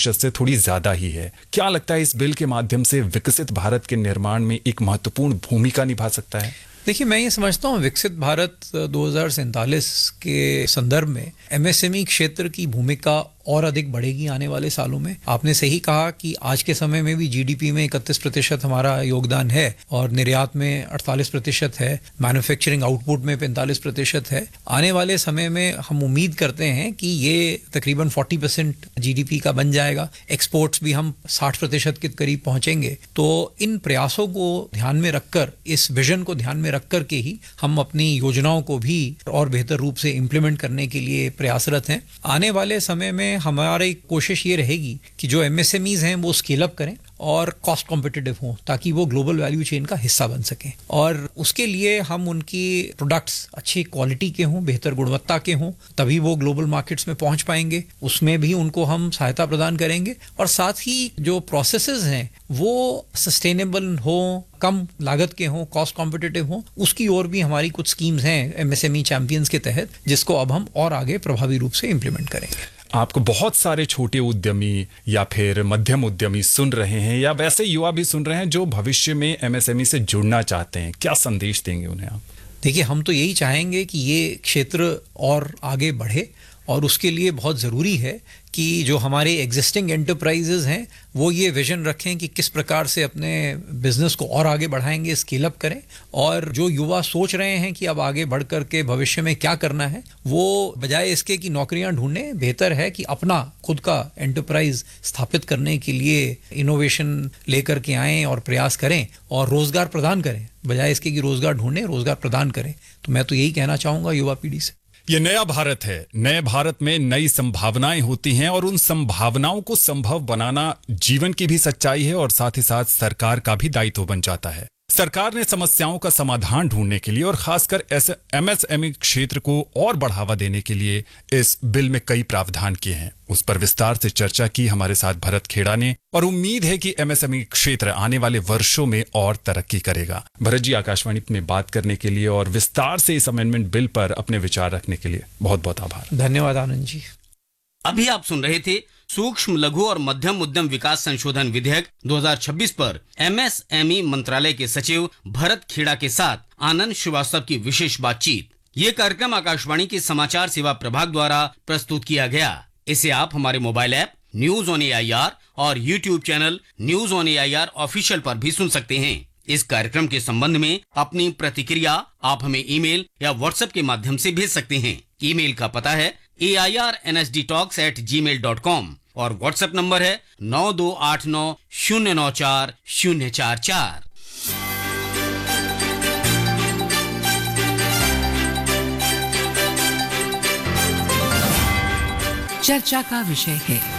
50% से थोड़ी ज्यादा ही है। क्या लगता है इस बिल के माध्यम से विकसित भारत के निर्माण में एक महत्वपूर्ण भूमिका निभा सकता है? देखिए, मैं ये समझता हूँ विकसित भारत 2047 के संदर्भ में एमएसएमई क्षेत्र की भूमिका और अधिक बढ़ेगी आने वाले सालों में। आपने सही कहा कि आज के समय में भी जीडीपी में 31% हमारा योगदान है और निर्यात में 48% है, मैन्युफैक्चरिंग आउटपुट में 45% है। आने वाले समय में हम उम्मीद करते हैं कि ये तकरीबन 40% जीडीपी का बन जाएगा। एक्सपोर्ट्स भी हम 60% के करीब पहुंचेंगे। तो इन प्रयासों को ध्यान में रखकर, इस विजन को ध्यान में रख कर के ही हम अपनी योजनाओं को भी और बेहतर रूप से इम्प्लीमेंट करने के लिए प्रयासरत हैं। आने वाले समय में हमारी कोशिश ये रहेगी कि जो एमएसएमईज हैं वो स्केल अप करें और कॉस्ट कॉम्पिटिटिव हों, ताकि वो ग्लोबल वैल्यू चेन का हिस्सा बन सकें। और उसके लिए हम उनकी प्रोडक्ट्स अच्छी क्वालिटी के हों, बेहतर गुणवत्ता के हों, तभी वो ग्लोबल मार्केट्स में पहुंच पाएंगे। उसमें भी उनको हम सहायता प्रदान करेंगे और साथ ही जो प्रोसेसेस हैं वो सस्टेनेबल हों, कम लागत के हों, कॉस्ट कॉम्पिटिटिव हों। उसकी ओर भी हमारी कुछ स्कीम्स हैं एमएसएमई चैंपियंस के तहत, जिसको अब हम और आगे प्रभावी रूप से इम्प्लीमेंट करेंगे। आपको बहुत सारे छोटे उद्यमी या फिर मध्यम उद्यमी सुन रहे हैं या वैसे युवा भी सुन रहे हैं जो भविष्य में एमएसएमई से जुड़ना चाहते हैं, क्या संदेश देंगे उन्हें आप? देखिए, हम तो यही चाहेंगे कि ये क्षेत्र और आगे बढ़े और उसके लिए बहुत ज़रूरी है कि जो हमारे एग्जिस्टिंग एंटरप्राइजेज हैं वो ये विजन रखें कि किस प्रकार से अपने बिजनेस को और आगे बढ़ाएंगे, स्केल अप करें। और जो युवा सोच रहे हैं कि अब आगे बढ़ कर के भविष्य में क्या करना है, वो बजाय इसके कि नौकरियां ढूंढें, बेहतर है कि अपना खुद का एंटरप्राइज स्थापित करने के लिए इनोवेशन लेकर के आएँ और प्रयास करें और रोजगार प्रदान करें, बजाय इसके कि रोजगार ढूंढें, रोजगार प्रदान करें। तो मैं तो यही कहना चाहूँगा युवा पीढ़ी से। ये नया भारत है। नए भारत में नई संभावनाएं होती हैं और उन संभावनाओं को संभव बनाना जीवन की भी सच्चाई है और साथ ही साथ सरकार का भी दायित्व बन जाता है। सरकार ने समस्याओं का समाधान ढूंढने के लिए और खासकर एमएसएमई क्षेत्र को और बढ़ावा देने के लिए इस बिल में कई प्रावधान किए हैं। उस पर विस्तार से चर्चा की हमारे साथ भरत खेड़ा ने और उम्मीद है कि एमएसएमई क्षेत्र आने वाले वर्षों में और तरक्की करेगा। भरत जी, आकाशवाणी में बात करने के लिए और विस्तार से इस अमेंडमेंट बिल पर अपने विचार रखने के लिए बहुत बहुत आभार। धन्यवाद आनंद जी। अभी आप सुन रहे थे सूक्ष्म लघु और मध्यम उद्यम विकास संशोधन विधेयक 2026 पर एमएसएमई मंत्रालय के सचिव भरत खेड़ा के साथ आनंद श्रीवास्तव की विशेष बातचीत। ये कार्यक्रम आकाशवाणी के समाचार सेवा प्रभाग द्वारा प्रस्तुत किया गया। इसे आप हमारे mobile app news on AIR और YouTube channel news on AIR official पर भी सुन सकते हैं। इस कार्यक्रम के संबंध में अपनी प्रतिक्रिया आप हमें ईमेल या व्हाट्सएप के माध्यम से भेज सकते हैं। ईमेल का पता है airnsdtalks@gmail.com और व्हाट्सएप नंबर है 9289094044। चर्चा का विषय है।